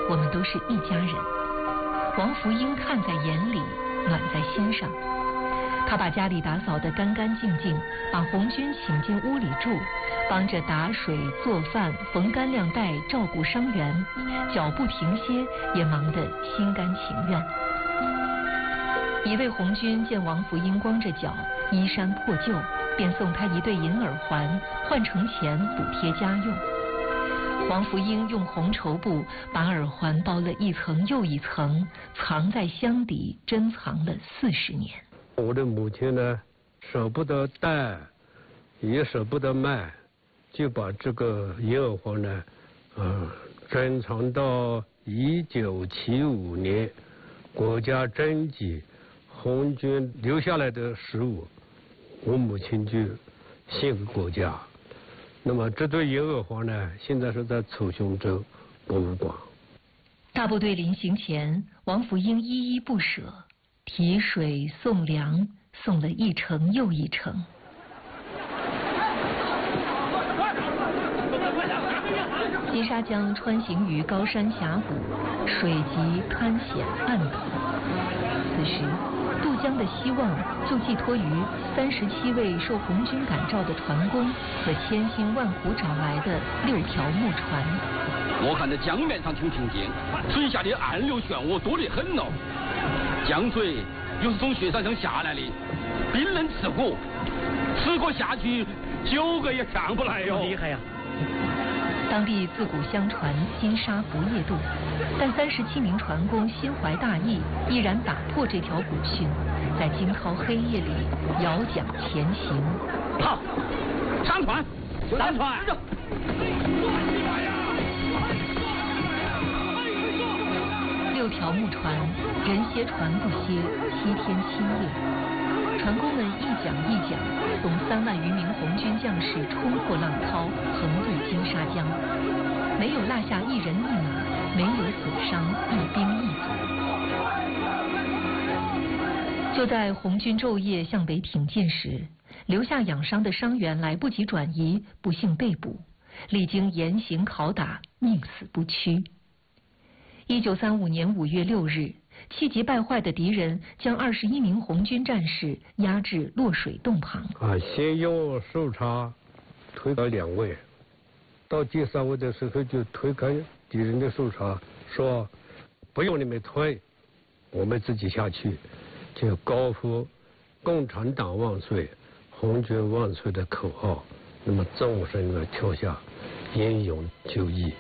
我们都是一家人。王福英看在眼里，暖在心上。他把家里打扫得干干净净，把红军请进屋里住，帮着打水、做饭、缝干粮带，照顾伤员，脚不停歇，也忙得心甘情愿。一位红军见王福英光着脚，衣衫破旧，便送他一对银耳环，换成钱补贴家用。王福英用红绸布把耳环包了一层又一层，藏在箱底，珍藏了40年。 我的母亲呢，舍不得戴，也舍不得卖，就把这个银耳环呢，珍藏到1975年国家征集红军留下来的食物，我母亲就献给国家。那么这对银耳环呢，现在是在楚雄州博物馆。 大部队临行前，王福英依依不舍，提水送粮，送了一程又一程。金沙江穿行于高山峡谷，水急滩险暗陡。此时，渡江的希望就寄托于37位受红军感召的船工和千辛万苦找来的6条木船。 我看这江面上挺平静，水下的暗流漩涡多得很哦。江水又是从雪山上下来的，冰冷刺骨，吃过下去9个也上不来哟。厉害呀！ 当地自古相传金沙不夜渡，但37名船工心怀大义，毅然打破这条古训，在惊涛黑夜里摇桨前行。 好，上船，上船 ！6条木船，人歇船不歇，7天7夜。船工们一桨一桨，送3万余名红军将士冲破浪涛，横渡金沙江，没有落下一人一马，没有损伤一兵一卒。就在红军昼夜向北挺进时，留下养伤的伤员来不及转移，不幸被捕，历经严刑拷打，宁死不屈。1935年5月6日，气急败坏的敌人将21名红军战士押至落水洞旁。 先用手叉推倒2位，到第3位的时候就推开敌人的手叉，说不用你们推，我们自己下去，就高呼共产党万岁，红军万岁的口号。那么众生的跳下，英勇就义。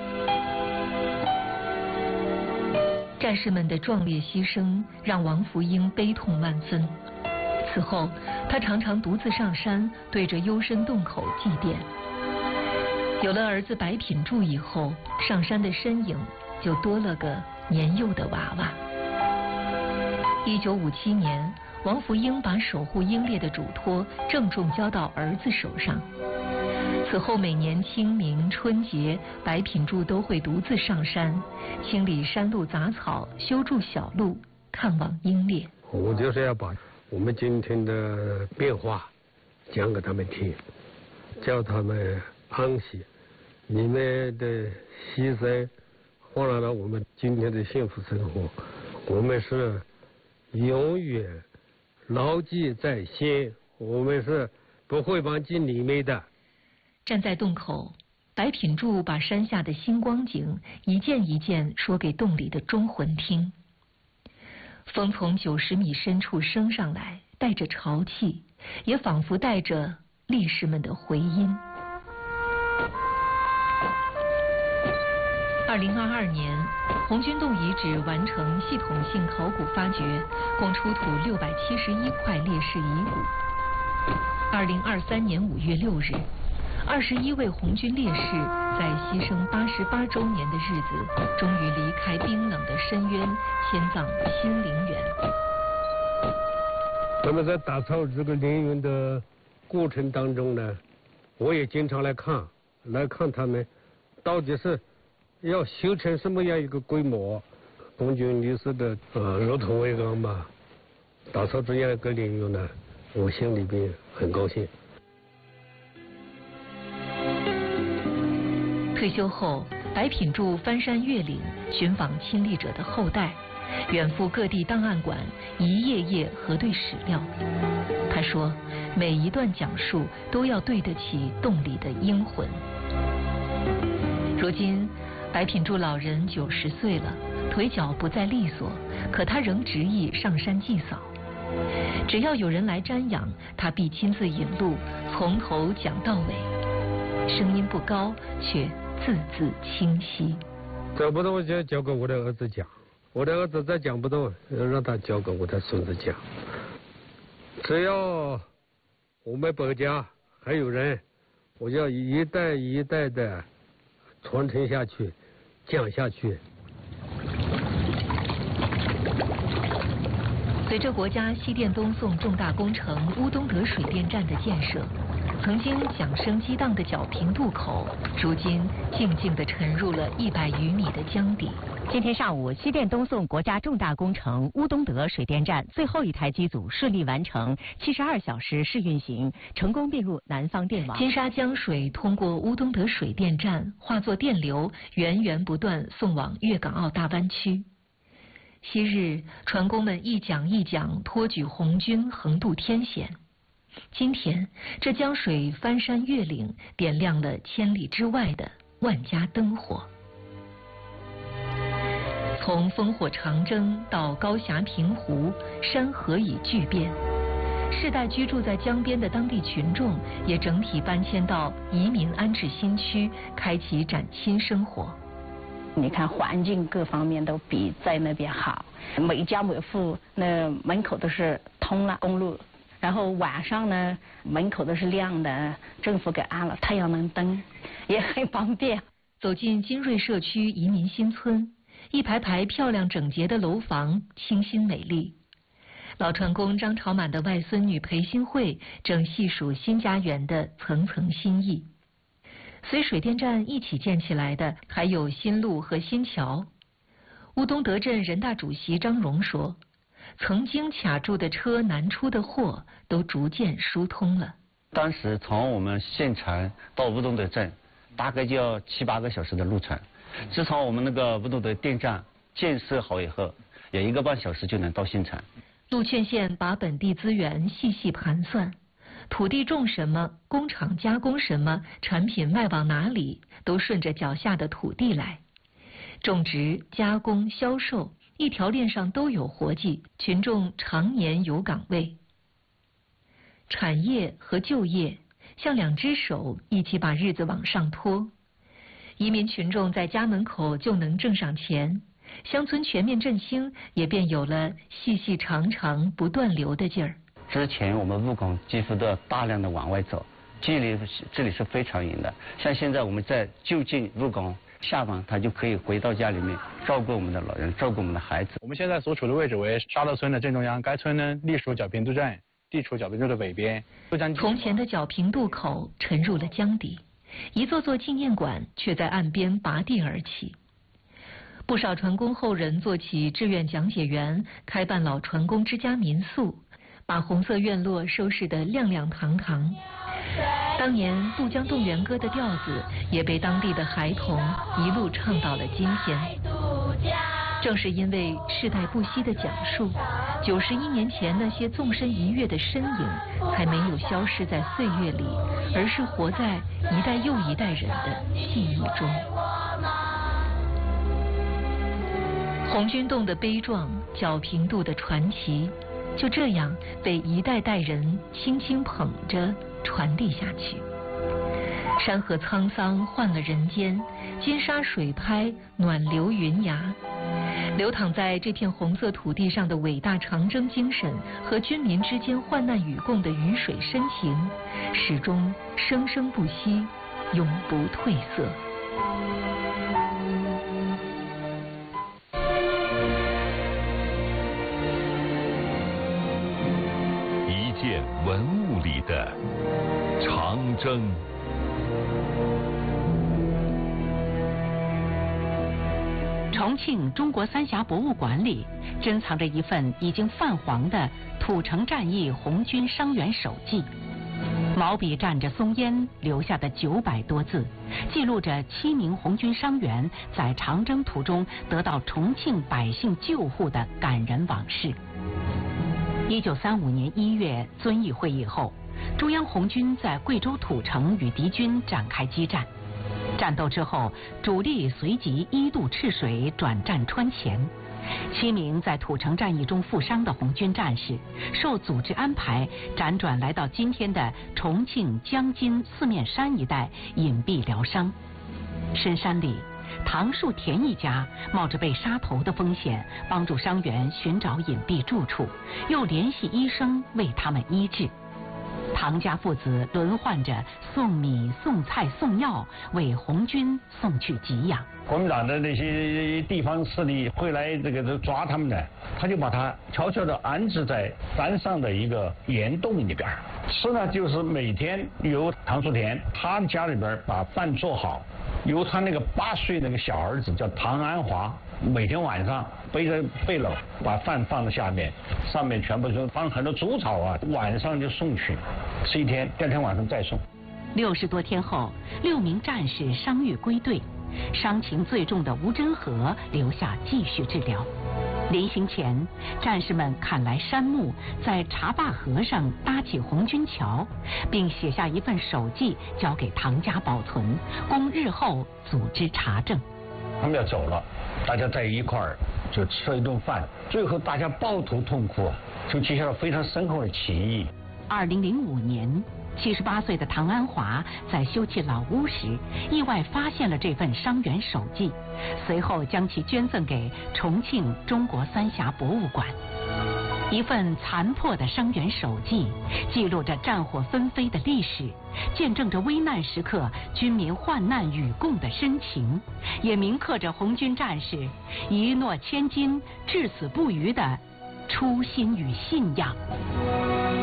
战士们的壮烈牺牲让王福英悲痛万分。此后，他常常独自上山，对着幽深洞口祭奠。有了儿子白品柱以后，上山的身影就多了个年幼的娃娃。1957年，王福英把守护英烈的嘱托郑重交到儿子手上。此后每年清明、春节，白品柱都会独自上山，清理山路杂草，修筑小路，看望英烈。 我就是要把我们今天的变化讲给他们听，叫他们安息。你们的牺牲换来了我们今天的幸福生活，我们是永远牢记在心，我们是不会忘记你们的。 站在洞口，白品柱把山下的星光景一件一件说给洞里的忠魂听。风从90米深处升上来，带着潮气，也仿佛带着烈士们的回音。2022年，红军洞遗址完成系统性考古发掘，共出土671块烈士遗骨。2023年5月6日，21位红军烈士在牺牲88周年的日子，终于离开冰冷的深渊，迁葬新陵园。 那么在打造这个陵园的过程当中呢，我也经常来看他们到底是要修成什么样一个规模。红军烈士的如土为安嘛，打造这样一个陵园呢，我心里边很高兴。 退休后， 白品柱翻山越岭，寻访亲历者的后代，远赴各地档案馆，一页页核对史料。他说，每一段讲述都要对得起洞里的英魂。如今，白品柱老人90岁了，腿脚不再利索，可他仍执意上山祭扫。只要有人来瞻仰，他必亲自引路，从头讲到尾。声音不高，却字字清晰。 讲不懂就交给我的儿子讲，我的儿子再讲不懂，让他交给我的孙子讲。只要我们白家还有人，我要一代一代的传承下去，讲下去。 随着国家西电东送重大工程乌东德水电站的建设，曾经响声激荡的皎平渡口，如今静静地沉入了100余米的江底。 今天上午，西电东送国家重大工程乌东德水电站最后一台机组顺利完成72小时试运行，成功并入南方电网。 金沙江水通过乌东德水电站，化作电流，源源不断送往粤港澳大湾区。昔日船工们一桨一桨托举红军横渡天险，今天这江水翻山越岭，点亮了千里之外的万家灯火。从烽火长征到高峡平湖，山河已巨变。世代居住在江边的当地群众也整体搬迁到移民安置新区，开启崭新生活。 你看环境各方面都比在那边好，每家每户那门口都是通了公路，然后晚上呢门口都是亮的，政府给安了太阳能灯，也很方便。 走进金瑞社区移民新村，一排排漂亮整洁的楼房，清新美丽。老船工张朝满的外孙女裴新慧正细数新家园的层层心意。随水电站一起建起来的还有新路和新桥。乌东德镇人大主席张荣说，曾经卡住的车难出的货都逐渐疏通了。 当时从我们县城到乌东德镇大概就要7、8个小时的路程，自从我们那个乌东德电站建设好以后，有1个半小时就能到县城。 陆劝县把本地资源细细盘算，土地种什么，工厂加工什么，产品卖往哪里，都顺着脚下的土地来。种植、加工、销售，一条链上都有活计，群众常年有岗位。产业和就业像2只手，一起把日子往上拖。移民群众在家门口就能挣上钱，乡村全面振兴也便有了细细长长不断流的劲儿。 之前我们务工几乎都要大量的往外走，距离这里是非常远的。像现在我们在就近务工，下班他就可以回到家里面照顾我们的老人，照顾我们的孩子。 我们现在所处的位置为沙头村的正中央，该村呢隶属皎平渡镇，地处皎平渡的北边。 从前的皎平渡口沉入了江底，一座座纪念馆却在岸边拔地而起。不少船工后人做起志愿讲解员，开办老船工之家民宿，把红色院落收拾得亮亮堂堂。当年渡江动员歌的调子也被当地的孩童一路唱到了今天。正是因为世代不息的讲述，91年前那些纵身一跃的身影才没有消失在岁月里，而是活在一代又一代人的记忆中。红军洞的悲壮，皎平渡的传奇，就这样被一代代人轻轻捧着传递下去。山河沧桑换了人间，金沙水拍暖流云崖。流淌在这片红色土地上的伟大长征精神和军民之间患难与共的鱼水深情，始终生生不息，永不褪色。 一件文物里的长征。 重庆中国三峡博物馆里珍藏着一份已经泛黄的土城战役红军伤员手记。 毛笔蘸着松烟留下的900多字，记录着7名红军伤员在长征途中得到重庆百姓救护的感人往事。1935年1月遵义会议后，中央红军在贵州土城与敌军展开激战。战斗之后，主力随即1渡赤水，转战川前。7名在土城战役中负伤的红军战士，受组织安排辗转来到今天的重庆江津四面山一带隐蔽疗伤。深山里，唐树田一家冒着被杀头的风险，帮助伤员寻找隐蔽住处，又联系医生为他们医治。唐家父子轮换着送米、送菜、送药，为红军送去给养。 国民党的那些地方势力会来抓他们呢，他就把他悄悄地安置在山上的一个岩洞里边。吃呢，就是每天由唐树田他家里边把饭做好，由他那个8岁那个小儿子叫唐安华，每天晚上背着背篓把饭放在下面，上面全部是放很多猪草啊，晚上就送去吃1天，第2天晚上再送。 60多天后，6名战士伤愈归队，伤情最重的吴真和留下继续治疗。临行前，战士们砍来杉木，在茶坝河上搭起红军桥，并写下一份手记交给唐家保存，供日后组织查证。 他们要走了，大家在一块儿就吃了一顿饭，最后大家抱头痛哭，就结下了非常深厚的情谊。 2005年，78岁的唐安华在修葺老屋时，意外发现了这份伤员手记，随后将其捐赠给重庆中国三峡博物馆。一份残破的伤员手记，记录着战火纷飞的历史，见证着危难时刻军民患难与共的深情，也铭刻着红军战士一诺千金、至死不渝的初心与信仰。